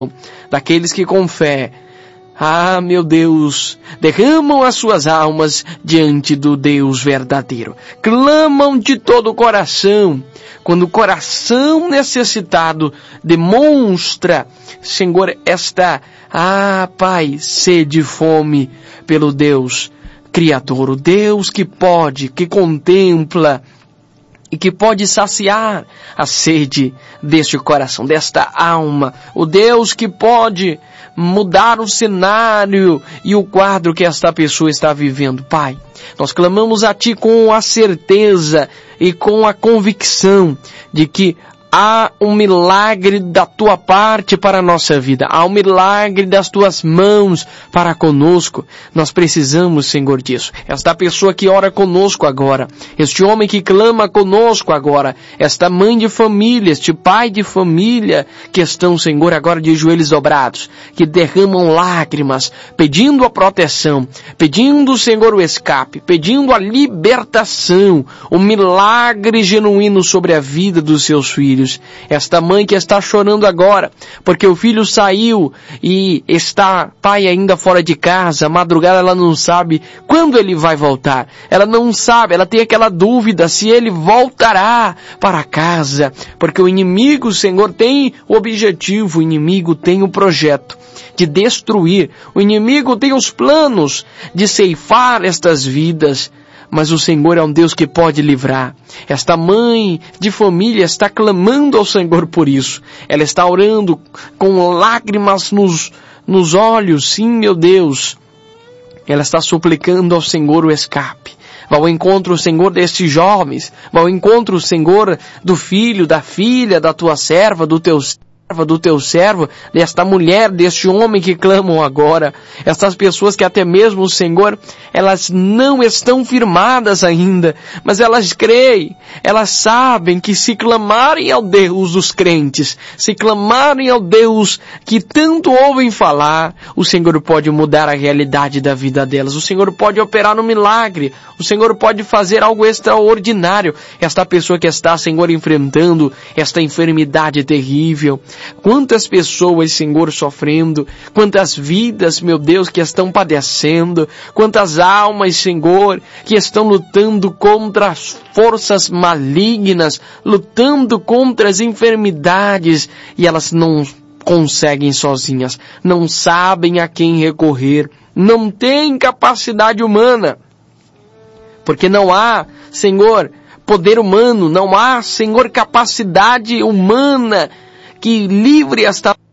daqueles que com fé, meu Deus, derramam as suas almas diante do Deus verdadeiro. Clamam de todo o coração. Quando o coração necessitado demonstra, Senhor, esta, Pai, sede e fome pelo Deus Criador, o Deus que pode, que contempla e que pode saciar a sede deste coração, desta alma. O Deus que pode mudar o cenário e o quadro que esta pessoa está vivendo. Pai, nós clamamos a Ti com a certeza e com a convicção de que há um milagre da Tua parte para a nossa vida. Há um milagre das Tuas mãos para conosco. Nós precisamos, Senhor, disso. Esta pessoa que ora conosco agora, este homem que clama conosco agora, esta mãe de família, este pai de família que estão, Senhor, agora de joelhos dobrados, que derramam lágrimas, pedindo a proteção, pedindo, Senhor, o escape, pedindo a libertação, um milagre genuíno sobre a vida dos seus filhos. Esta mãe que está chorando agora, porque o filho saiu e está, pai, ainda fora de casa, madrugada ela não sabe quando ele vai voltar. Ela não sabe, ela tem aquela dúvida se ele voltará para casa, porque o inimigo, Senhor, tem o objetivo, o inimigo tem o projeto de destruir, o inimigo tem os planos de ceifar estas vidas. Mas o Senhor é um Deus que pode livrar. Esta mãe de família está clamando ao Senhor por isso. Ela está orando com lágrimas nos olhos. Sim, meu Deus. Ela está suplicando ao Senhor o escape. Vá ao encontro, Senhor, destes jovens. Vá ao encontro, Senhor, do filho, da filha, da tua serva, do teu servo, desta mulher, deste homem que clamam agora, estas pessoas que até mesmo, Senhor, elas não estão firmadas ainda, mas elas creem, elas sabem que se clamarem ao Deus dos crentes, se clamarem ao Deus que tanto ouvem falar, o Senhor pode mudar a realidade da vida delas, o Senhor pode operar no milagre, o Senhor pode fazer algo extraordinário. Esta pessoa que está, Senhor, enfrentando esta enfermidade terrível, quantas pessoas, Senhor, sofrendo, quantas vidas, meu Deus, que estão padecendo, quantas almas, Senhor, que estão lutando contra as forças malignas, lutando contra as enfermidades, e elas não conseguem sozinhas, não sabem a quem recorrer, não têm capacidade humana, porque não há, Senhor, poder humano, não há, Senhor, capacidade humana que livre esta